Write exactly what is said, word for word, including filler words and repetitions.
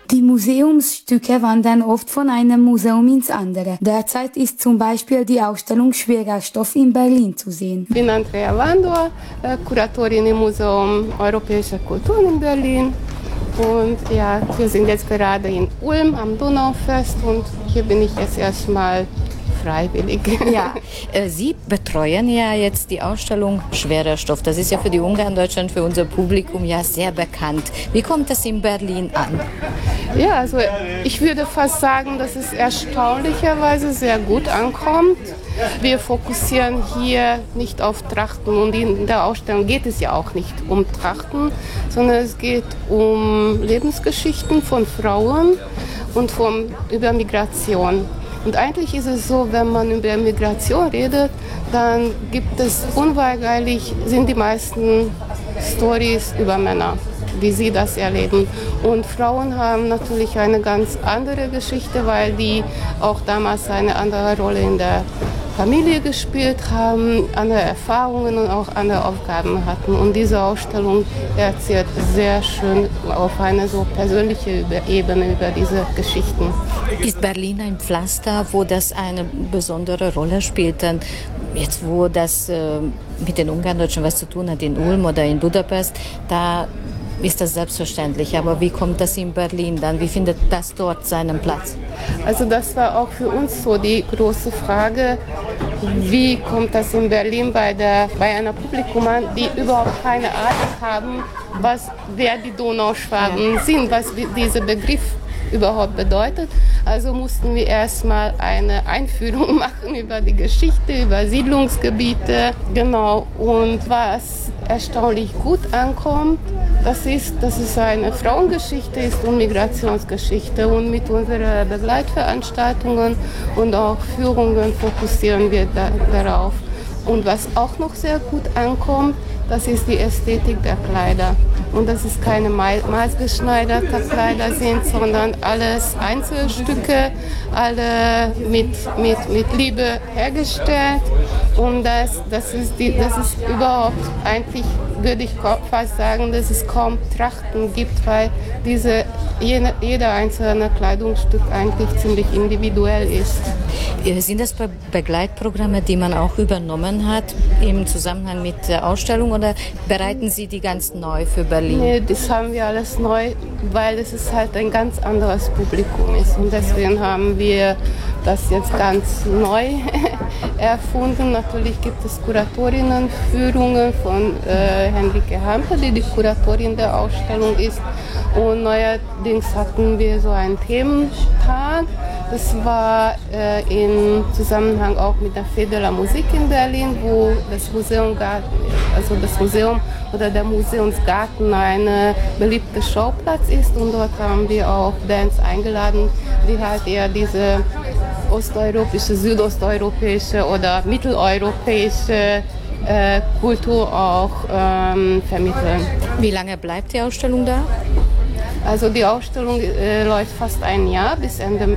Die Museumsstücke wandern oft von einem Museum ins andere. Derzeit ist zum Beispiel die Ausstellung Schwerer Stoff in Berlin zu sehen. Ich bin Andrea Landor, Kuratorin im Museum Europäischer Kulturen in Berlin. Und ja, wir sind jetzt gerade in Ulm am Donaufest und hier bin ich jetzt erstmal freiwillig. Ja, Sie betreuen ja jetzt die Ausstellung Schwerer Stoff. Das ist ja für die Ungarn Deutschland, für unser Publikum ja sehr bekannt. Wie kommt das in Berlin an? Ja, also ich würde fast sagen, dass es erstaunlicherweise sehr gut ankommt. Wir fokussieren hier nicht auf Trachten und in der Ausstellung geht es ja auch nicht um Trachten, sondern es geht um Lebensgeschichten von Frauen und von, über Migration. Und eigentlich ist es so, wenn man über Migration redet, dann gibt es unweigerlich, sind die meisten Storys über Männer, wie sie das erleben. Und Frauen haben natürlich eine ganz andere Geschichte, weil die auch damals eine andere Rolle in der Familie gespielt haben, andere Erfahrungen und auch andere Aufgaben hatten. Und diese Ausstellung erzählt sehr schön auf eine so persönliche Ebene über diese Geschichten. Ist Berlin ein Pflaster, wo das eine besondere Rolle spielt? Dann jetzt, wo das äh, mit den Ungarndeutschen was zu tun hat, in Ulm oder in Budapest, da ist das selbstverständlich. Aber wie kommt das in Berlin dann? Wie findet das dort seinen Platz? Also das war auch für uns so die große Frage, wie kommt das in Berlin bei, der, bei einer Publikum an, die überhaupt keine Ahnung haben, was, wer die Donauschwaben sind, was dieser Begriff überhaupt bedeutet. Also mussten wir erstmal eine Einführung machen über die Geschichte, über Siedlungsgebiete. Genau. Und was erstaunlich gut ankommt, das ist, dass es eine Frauengeschichte ist und Migrationsgeschichte. Und mit unseren Begleitveranstaltungen und auch Führungen fokussieren wir da, darauf. Und was auch noch sehr gut ankommt, das ist die Ästhetik der Kleider. Und dass es keine maßgeschneiderte Kleider sind, sondern alles Einzelstücke, alle mit, mit, mit Liebe hergestellt. Und das, das, ist die, das ist überhaupt eigentlich, würde ich fast sagen, dass es kaum Trachten gibt, weil diese, jede, jeder einzelne Kleidungsstück eigentlich ziemlich individuell ist. Sind das Be- Begleitprogramme, die man auch übernommen hat im Zusammenhang mit der Ausstellung oder bereiten Sie die ganz neu für Berlin? Nee, das haben wir alles neu, weil es ist halt ein ganz anderes Publikum ist. Und deswegen haben wir das jetzt ganz neu erfunden. Natürlich gibt es Kuratorinnenführungen von äh, Henrike Hampe, die die Kuratorin der Ausstellung ist. Und neuerdings hatten wir so einen Thementag. Das war äh, im Zusammenhang auch mit der Fête de la Musique in Berlin, wo das Museum, also das Museum oder der Museumsgarten ein beliebter Schauplatz ist. Und dort haben wir auch Bands eingeladen, die halt eher diese osteuropäische, südosteuropäische oder mitteleuropäische äh, Kultur auch ähm, vermitteln. Wie lange bleibt die Ausstellung da? Also die Ausstellung äh, läuft fast ein Jahr bis Ende